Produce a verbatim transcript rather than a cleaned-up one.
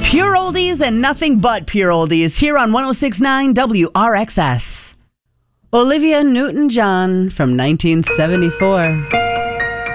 Pure oldies and nothing but pure oldies here on one oh six point nine W R X S. Olivia Newton-John from nineteen seventy-four.